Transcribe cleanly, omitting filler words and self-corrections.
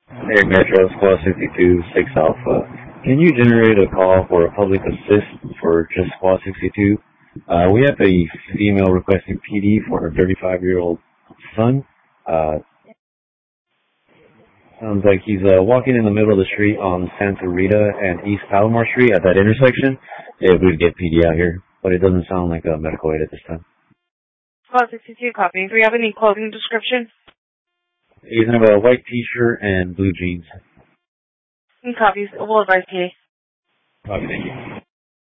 Hey, Metro Squad 62, 6 Alpha. Can you generate a call for a public assist for just Squad 62? We have a female requesting PD for her 35-year-old son. Uh, Sounds like he's walking in the middle of the street on Santa Rita and East Palomar Street at that intersection. If we'd get PD out here, but it doesn't sound like a medical aid at this time. Squad 62 copy. Do we have any clothing description? He's in a white t-shirt and blue jeans. Copies. We'll advise PA. Copy, thank you.